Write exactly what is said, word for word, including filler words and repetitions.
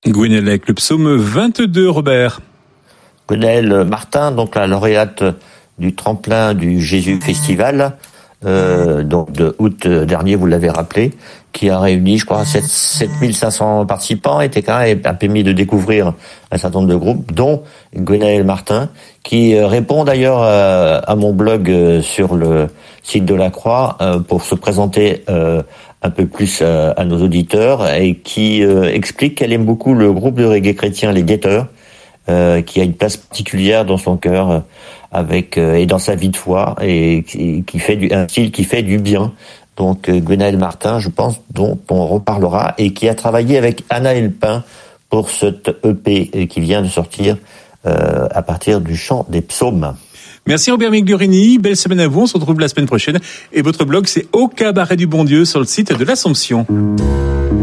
Gwenaëlle avec le psaume vingt-deux, Robert. Gwenaëlle Martin, donc la lauréate du tremplin du Jésus Festival, euh, donc de août dernier, vous l'avez rappelé, qui a réuni, je crois, sept mille cinq cents participants, et quand même a permis de découvrir un certain nombre de groupes, dont Gwenaëlle Martin, qui répond d'ailleurs à, à mon blog sur le site de la Croix pour se présenter un peu plus à nos auditeurs, et qui explique qu'elle aime beaucoup le groupe de reggae chrétien Les Guetteurs, Euh, qui a une place particulière dans son cœur, euh, avec euh, et dans sa vie de foi, et, et qui fait du, un style qui fait du bien. Donc euh, Gwenaëlle Martin, je pense, dont on reparlera, et qui a travaillé avec Anna Elpin pour cet E P qui vient de sortir euh, à partir du chant des psaumes. Merci Robert Migliorini, belle semaine à vous, on se retrouve la semaine prochaine. Et votre blog, c'est Au Cabaret du Bon Dieu sur le site de l'Assomption.